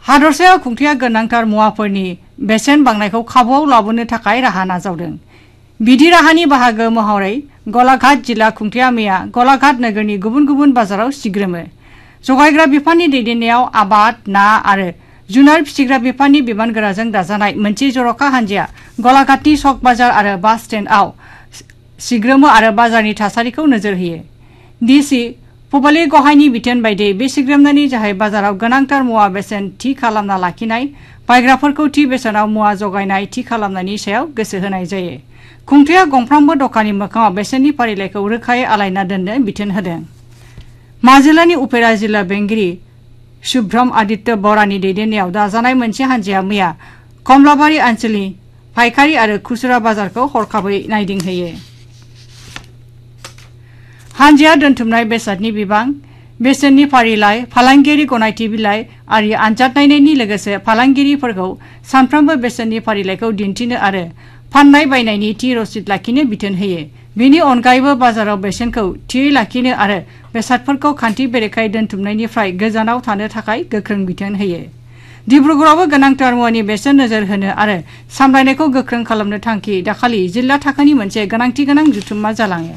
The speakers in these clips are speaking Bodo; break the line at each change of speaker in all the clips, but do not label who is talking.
हादरसायाव खुंथाया गोनांथार मुवाफोरनि बेसेन बांनायखौ खाबुआव लाबोनो थाखाय राहा नाजावदों। बिदि राहानि बाहागो महरै गलाघाट जिल्ला खुंथाया मैया गलाघाट नोगोरनि गुबुन गुबुन बाजाराव सिग्रोमो जगायग्रा बिफाननि दैदेननायाव आबाद ना आरो जुनार फिसिग्रा बिफाननि बिबानगोराजों दाजानाय मोनसे जर'खा हान्जाया गलाघाटनि सक बाजार आरो बास स्टेन्डआव सिग्रोमो आरो बाजारनि थासारिखौ नोजोर होयो। डीसी पुबाली गहायनि बिथोन बायदियै बे सिग्रोमनायनि जाहै बाजाराव गोनांथार मुवा बेसेन थि खालामना लाखिनाय, बायग्राफोरखौ थि बेसेनाव मुवा जगायनाय थि खालामनायनि सायाव गोसो होनाय जायो। खुंथाया गंफ्रोमबो दखाननि मोखाङाव बेसेननि फारिलाइखौ रोखायै आलायना दोननो बिथोन होदों। माजिलानि उपेरा जिल्ला बेंगिरि शुभ्रम आदित्य बरानि दैदेननायाव दाजानाय मोनसे हान्जाया मैया कमलाबारि ओनसोलनि फायखारि आरो खुसरा बाजारखौ हरखाबै नायदिंहैयो। हान्जाया दोनथुमनाय बेसादनि बिबां, बेसेननि फारिलाइ, फालांगियारि गनायथि बिलाइ आरि आनजाद नायनायनि लोगोसे फालांगिरिफोरखौ सानफ्रोमबो बेसेननि फारिलाइखौ दिन्थिनो आरो फाननाय बायनायनि थि रसिद लाखिनो बिथोन होयो। बेनि अनगायैबो बाजाराव बेसेनखौ थियै लाखिनो आरो बेसादफोरखौ खान्थि बेरेखायै दोनथुमनायनिफ्राय गोजानाव थानो थाखाय गोख्रों बिथोन होयो। डिब्रुगड़आवबो गोनांथार मुवानि बेसेन नोजोर होनो आरो सामलायनायखौ गोख्रों खालामनो थांखि दाखालि जिल्ला थाखोनि मोनसे गोनांथि गोनां जथुम्मा जालाङो।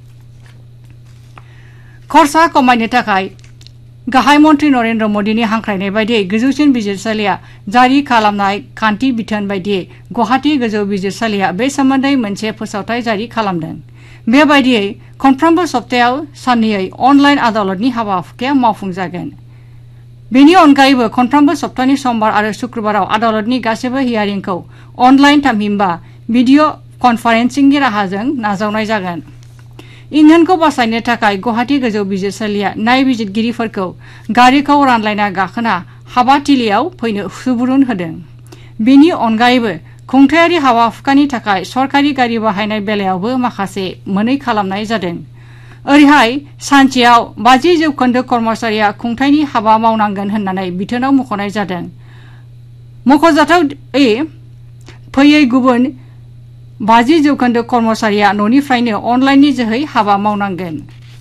खरसा खमायनो थाखाय गाहाय मन्त्रि नरेन्द्र मोदीनि हांख्रायनाय बायदियै गोजौसिन बिजिरसालिया जारि खालामनाय खान्थि बिथोन बायदियै गुवाहाटी गोजौ बिजिरसालिया बे सोमोन्दै मोनसे फोसावथाय जारि खालामदों। बेबायदियै खनफ्रोमबो सप्तायाव साननैयै अनलाइन आदालतनि हाबा हुखाया मावफुंजागोन। बेनि अनगायैबो खनफ्रोमबो सप्तानि समबार आरो शुक्रबाराव आदालतनि गासैबो हियारिंखौ अनलाइन थामहिनबा भिडिअ कनफारेन्सिंनि राहाजों नाजावनाय जागोन। इन्धनखौ बासायनो थाखाय गुवाहाटी गोजौ बिजिरसालिया नायबिजिरगिरिफोरखौ गारिखौ रानलायना गाखोना हाबाथिलियाव फैनो सुबुरुन होदों। बेनि अनगायैबो खुंथायारि हाबा हुखानि थाखाय सरकारि गारि बाहायनाय बेलायावबो माखासे मोनै खालामनाय जादों। ओरैहाय सानसेयाव 50% कर्मचारिया खुंथायनि हाबा मावनांगोन होननानै बिथोनाव मख'नाय जादों। मख'जाथावदि फैयै गुबुन 50% कर्मचारिया न'निफ्रायनो अनलाइननि जोहै हाबा मावनांगोन।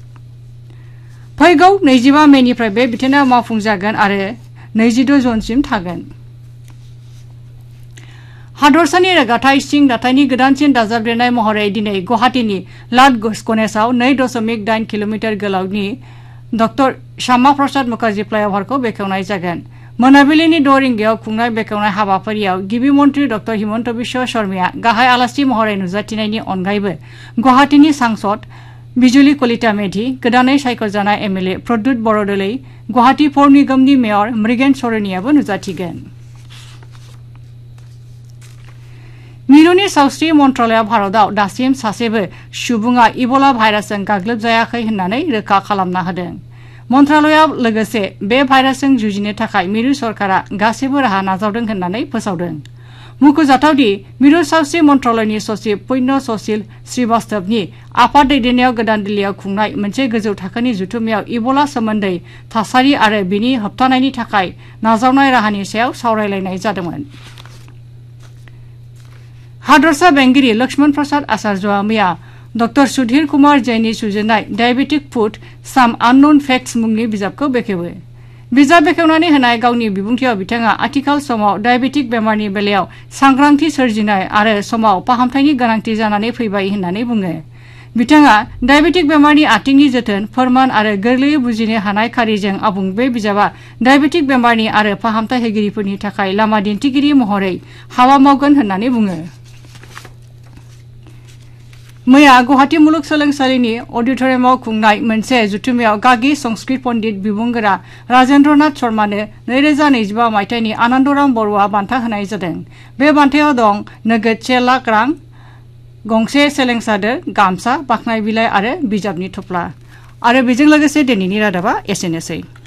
फैगौ 25 मेनिफ्राय बे बिथोना मावफुंजागोन आरो 26 जुनसिम थागोन। हादरसानि रोगाथाइ सिं दाथायनि गोदानसिन दाजाबदेरनाय महरै दिनै गुवाहाटीनि लाड गणेशआव 2.8 किल'मिटार गोलावनि डक्टर श्यामा प्रसाद मुखार्जी फ्लाइअभारखौ बेखेवनाय जागोन। मोनाबिलिनि 6 रिंगायाव खुंनाय बेखेवनाय हाबाफारियाव गिबि मन्त्रि डक्टर हिमन्त बिश्व शर्माया गाहाय आलासि महरै नुजाथिनायनि अनगायैबो गुवाहाटीनि सांसद बिजुली कलिता मेधि, गोदानै सायख'जानाय एमएलए प्रद्युत बरदलै, गुवाहाटी पौर निगमनि मेयर मृगेन सरोनियाबो नुजाथिगोन। मिरुनि सावस्रि मन्त्रालया भारतआव दासिम सासेबो सुबुङा इबोला भाइरासजों गाग्लोबजायाखै होननानै रोखा खालामना होदों। मन्त्रालया लोगोसे बे भाइरासजों जुजिनो थाखाय मिरु सरकारा गासैबो राहा नाजावदों होननानै फोसावदों। मुंख'जाथावदि मिरु सावस्रि मन्त्रालयनि सचिव पुण्य ससिल श्रीवास्तवनि आफाद दैदेननायाव गोदान दिल्लीयाव खुंनाय मोनसे गोजौ थाखोनि जथुम्मायाव इबोला सोमोन्दै थासारि आरो बिनि होबथानायनि थाखाय नाजावनाय राहानि सायाव सावरायलायनाय जादोंमोन। हादरसा बेंगिरि लक्ष्मण प्रसाद आचार्यआ मैया डक्टर सुधीर कुमार जैननि सुजुनाय डायबेटिक फुड साम आननोन फैक्ट्स मुंनि बिजाबखौ बेखेवो। बिजाब बेखेवनानै होनाय गावनि बिबुंथियाव बिथाङा आथिखाल समाव डायबेटिक बेमारनि बेलायाव सांग्रांथि सोरजिनाय आरो समाव फाहामथायनि गोनांथि जानानै फैबाय होननानै बुङो। बिथाङा डायबेटिक बेमारनि आथिंनि जोथोन, फोरमान आरो गोरलैयै बुजिनो हानाय खारिजों आबुं बे बिजाबा डायबेटिक बेमारनि आरो फाहामथाय होगिरिफोरनि थाखाय लामा दिन्थिगिरि महरै हाबा मावगोन होननानै बुङो। मैया गुवाहाटी मुलुगसोलोंसालिनि अडिटरियामाव खुंनाय मोनसे जथुम्मायाव गागि संस्कृत पण्डित बिबुंगोरा राजेन्द्रनाथ शर्मानो 2025 मायथाइनि आनन्दराम बरुवा बान्था होनाय जादों। बे बान्थायाव दं नोगोद 1 लाख रां, गंसे सेलें सादोर, गामसा, बाख्नाय बिलाइ आरो बिजाबनि थफ्ला। आरो बेजों लोगोसे दिनैनि रादाबा एसेनोसै।